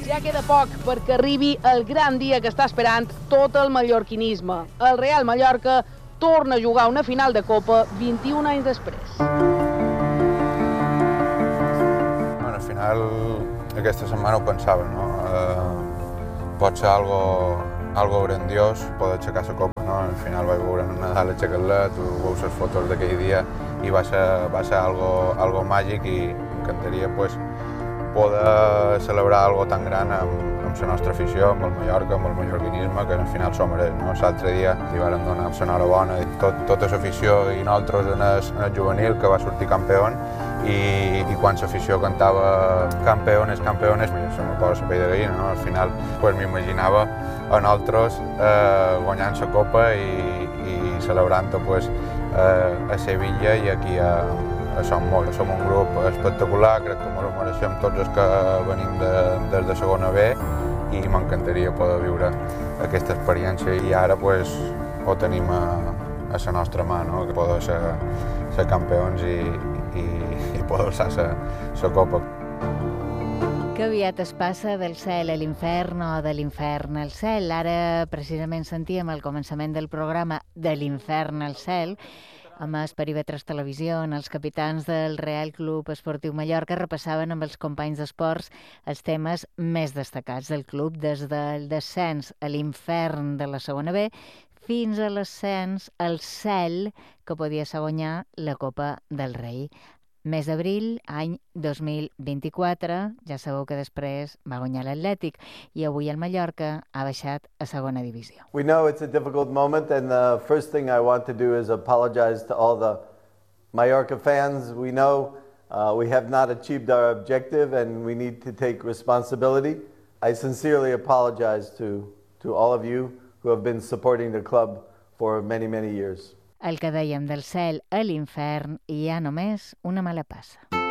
Ja queda poc perquè arribi el gran dia que està esperant tot el mallorquinisme. El Real Mallorca torna a jugar una final de Copa 21 anys després. Al final, aquesta setmana ho pensava, no? Pot ser algo grandiós, poder aixecar la Copa, no? Al final vaig veure en Nadal aixecar-la, tu veus les fotos d'aquell dia i va ser algo màgic i m'encantaria poder celebrar algo tan gran amb la nostra afició, amb el Mallorca, amb el mallorquinisme, que al final som ells, no? L'altre dia li vàrem donar l'enhorabona a tota l'afició i nosaltres en el juvenil, que va sortir campió, i quan l'afició cantava campeones, se me posa la pell de gallina, no? Al final m'imaginava a nosaltres guanyant la Copa i celebrant-ho a Sevilla i aquí som un grup espectacular, crec que ens ho mereixem tots els que venim des de segona B i m'encantaria poder viure aquesta experiència i ara ho tenim a la nostra mà, no? Que poder ser campions i poder alçar la Copa. Que aviat es passa del cel a l'infern o de l'infern al cel. Ara precisament sentíem al començament del programa de l'infern al cel, emès per IB3 Televisió, els capitans del Real Club Esportiu Mallorca repassaven amb els companys d'esports els temes més destacats del club, des del descens a l'infern de la segona B fins a l'ascens al cel que podia ser guanyar la Copa del Rei. Mes d'abril, any 2024, ja sabeu que després va guanyar l'Atlètic i avui el Mallorca ha baixat a segona divisió. We know it's a difficult moment and the first thing I want to do is apologize to all the Mallorca fans. We know we have not achieved our objective and we need to take responsibility. I sincerely apologize to all of you who have been supporting the club for many, many years. El que dèiem del cel a l'infern hi ha només una mala passa.